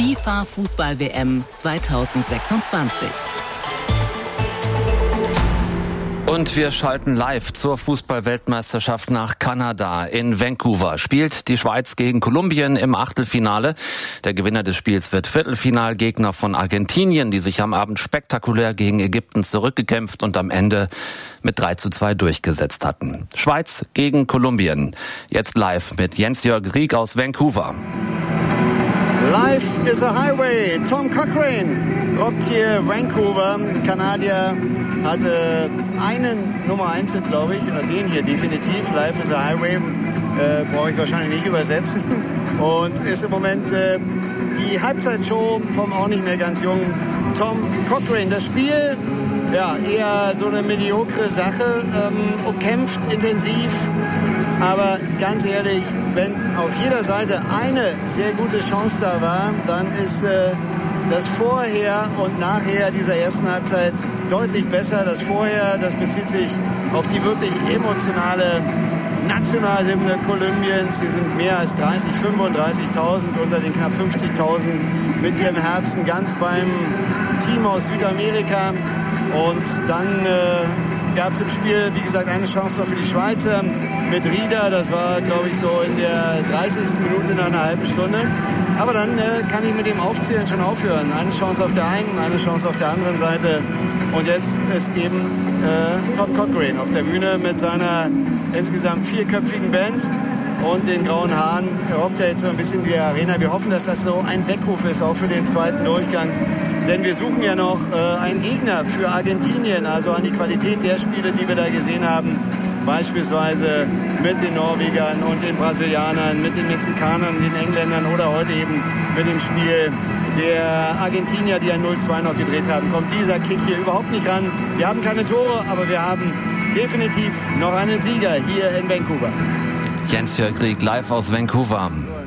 FIFA Fußball-WM 2026. Und wir schalten live zur Fußball-Weltmeisterschaft nach Kanada. In Vancouver spielt die Schweiz gegen Kolumbien im Achtelfinale. Der Gewinner des Spiels wird Viertelfinalgegner von Argentinien, die sich am Abend spektakulär gegen Ägypten zurückgekämpft und am Ende mit 3:2 durchgesetzt hatten. Schweiz gegen Kolumbien. Jetzt live mit Jens-Jörg Rieck aus Vancouver. Life is a highway. Tom Cochrane rockt hier Vancouver. Kanadier hatte einen Nummer 1, glaube ich, den hier definitiv. Life is a highway, brauche ich wahrscheinlich nicht übersetzen. Und ist im Moment die Halbzeitshow vom auch nicht mehr ganz jungen Tom Cochrane. Das Spiel, ja, eher so eine mediokre Sache, umkämpft, intensiv. Aber ganz ehrlich, wenn auf jeder Seite eine sehr gute Chance da war, dann ist das Vorher und Nachher dieser ersten Halbzeit deutlich besser. Das Vorher, das bezieht sich auf die wirklich emotionale Nationalhymne Kolumbiens. Sie sind mehr als 35.000 unter den knapp 50.000 mit ihrem Herzen ganz beim Team aus Südamerika. Und dann gab es im Spiel, wie gesagt, eine Chance noch für die Schweizer mit Rieder. Das war, glaube ich, so in der 30. Minute nach einer halben Stunde. Aber dann kann ich mit dem Aufzählen schon aufhören. Eine Chance auf der einen, eine Chance auf der anderen Seite. Und jetzt ist eben Tom Cochrane auf der Bühne mit seiner insgesamt 4-köpfigen Band und den grauen Haaren. Er robbt ja jetzt so ein bisschen die Arena. Wir hoffen, dass das so ein Weckruf ist, auch für den zweiten Durchgang. Denn wir suchen ja noch einen Gegner für Argentinien, also an die Qualität der Spiele, die wir da gesehen haben. Beispielsweise mit den Norwegern und den Brasilianern, mit den Mexikanern, den Engländern oder heute eben mit dem Spiel der Argentinier, die ein 0:2 noch gedreht haben. Kommt dieser Kick hier überhaupt nicht ran. Wir haben keine Tore, aber wir haben definitiv noch einen Sieger hier in Vancouver. Jens-Jörg Rieck live aus Vancouver.